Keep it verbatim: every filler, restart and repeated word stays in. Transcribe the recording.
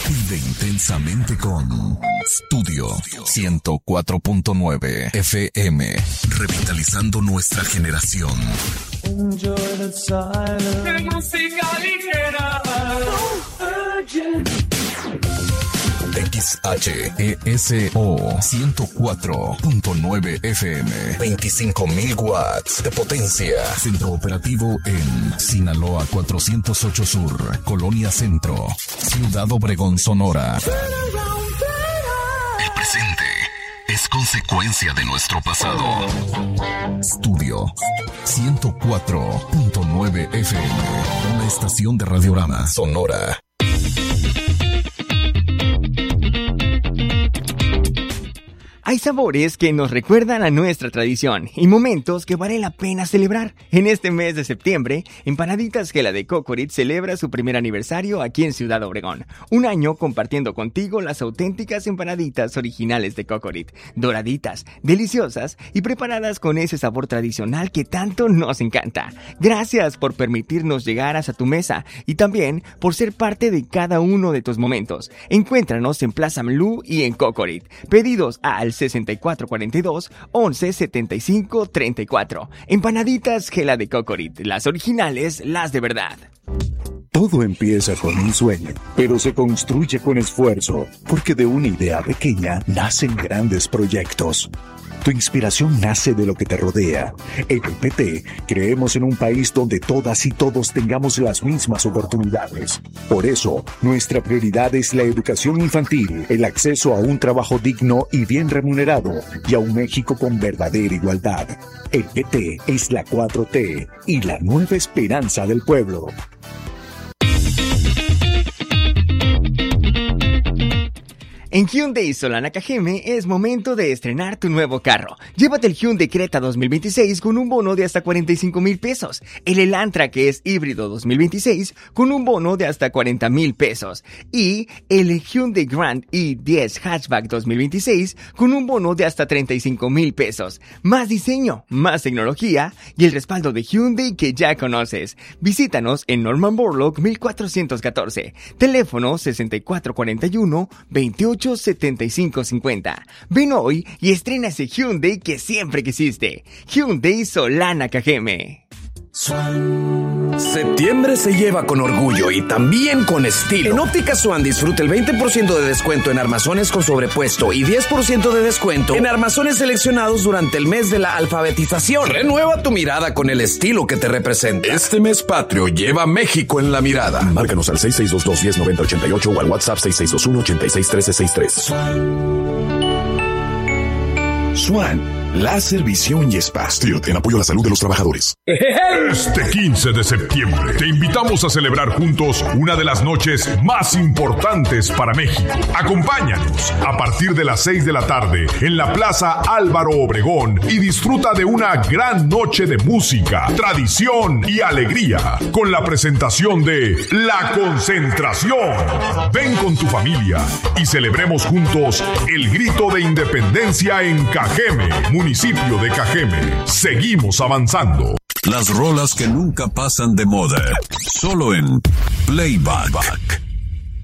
Vive intensamente con Studio ciento cuatro punto nueve F M, revitalizando nuestra generación. Enjoy the silence. Música ligera. X H E S O ciento cuatro punto nueve F M, veinticinco mil watts de potencia. Centro operativo en Sinaloa cuatrocientos ocho Sur, Colonia Centro, Ciudad Obregón, Sonora. El presente es consecuencia de nuestro pasado. Studio ciento cuatro punto nueve F M, una estación de Radiorama Sonora. Hay sabores que nos recuerdan a nuestra tradición y momentos que vale la pena celebrar. En este mes de septiembre, Empanaditas Gela de Cocorit celebra su primer aniversario aquí en Ciudad Obregón. Un año compartiendo contigo las auténticas empanaditas originales de Cocorit. Doraditas, deliciosas y preparadas con ese sabor tradicional que tanto nos encanta. Gracias por permitirnos llegar hasta tu mesa y también por ser parte de cada uno de tus momentos. Encuéntranos en Plaza Mlú y en Cocorit. Pedidos al sesenta y cuatro cuarenta y dos, once setenta y cinco treinta y cuatro. Empanaditas Gela de Cocorit, las originales, las de verdad. Todo empieza con un sueño, pero se construye con esfuerzo, porque de una idea pequeña nacen grandes proyectos. Tu inspiración nace de lo que te rodea. En el P T creemos en un país donde todas y todos tengamos las mismas oportunidades. Por eso, nuestra prioridad es la educación infantil, el acceso a un trabajo digno y bien remunerado, y a un México con verdadera igualdad. El P T es la cuatro T y la nueva esperanza del pueblo. En Hyundai Solana Cajeme es momento de estrenar tu nuevo carro. Llévate el Hyundai Creta dos mil veintiséis con un bono de hasta cuarenta y cinco mil pesos. El Elantra, que es híbrido dos mil veintiséis, con un bono de hasta cuarenta mil pesos. Y el Hyundai Grand i diez Hatchback dos mil veintiséis con un bono de hasta treinta y cinco mil pesos. Más diseño, más tecnología y el respaldo de Hyundai que ya conoces. Visítanos en Norman Borlaug mil cuatrocientos catorce. Teléfono sesenta y cuatro cuarenta y uno, veintiocho setenta y cinco cincuenta. Ven hoy y estrena ese Hyundai que siempre quisiste. Hyundai Solana Cajeme. Septiembre se lleva con orgullo y también con estilo. En Óptica Swan disfruta el veinte por ciento de descuento en armazones con sobrepuesto y diez por ciento de descuento en armazones seleccionados durante el mes de la alfabetización. Renueva tu mirada con el estilo que te representa. Este mes patrio lleva México en la mirada. Márcanos al seis seis dos dos, uno cero nueve cero ocho o al WhatsApp seis seis dos uno, ocho seis uno tres sesenta y tres. Swan, láser, visión y espacio en apoyo a la salud de los trabajadores. Este quince de septiembre te invitamos a celebrar juntos una de las noches más importantes para México. Acompáñanos a partir de las seis de la tarde en la Plaza Álvaro Obregón y disfruta de una gran noche de música, tradición y alegría con la presentación de La Concentración. Ven con tu familia y celebremos juntos el grito de independencia en Cajeme, municipio de Cajeme. Seguimos avanzando. Las rolas que nunca pasan de moda, solo en Playback.